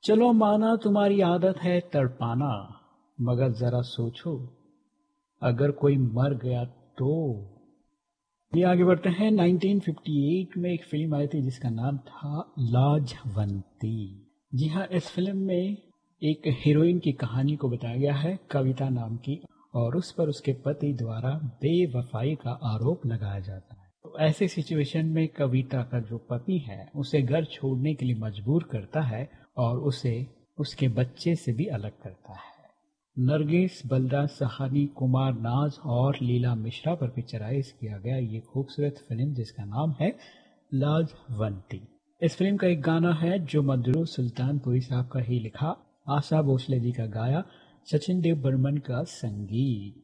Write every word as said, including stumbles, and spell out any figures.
चलो माना तुम्हारी आदत है तड़पाना, मगर जरा सोचो अगर कोई मर गया तो। ये आगे बढ़ते हैं। नाइनटीन फिफ्टी एट में एक फिल्म आई थी जिसका नाम था लाजवंती। जी हाँ, इस फिल्म में एक हीरोइन की कहानी को बताया गया है, कविता नाम की, और उस पर उसके पति द्वारा बेवफाई का आरोप लगाया जाता है। तो ऐसे सिचुएशन में कविता का जो पति है उसे घर छोड़ने के लिए मजबूर करता है और उसे उसके बच्चे से भी अलग करता है। नरगिस, बलराज सहानी, कुमार नाज और लीला मिश्रा पर पिक्चराइज किया गया ये खूबसूरत फिल्म जिसका नाम है लाजवंती। इस फिल्म का एक गाना है जो मधुर सुल्तानपुरी साहब का ही लिखा, आशा भोसले जी का गाया, सचिन देव बर्मन का संगीत।